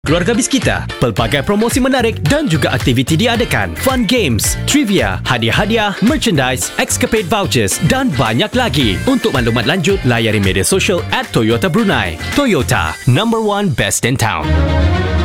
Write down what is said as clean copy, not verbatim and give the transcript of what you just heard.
Keluarga Biskita, pelbagai promosi menarik dan juga aktiviti diadakan. Fun games, trivia, hadiah-hadiah, merchandise, Xcapade vouchers dan banyak lagi. Untuk maklumat lanjut, layari media sosial @Toyota Brunei. Toyota, #1 best in town.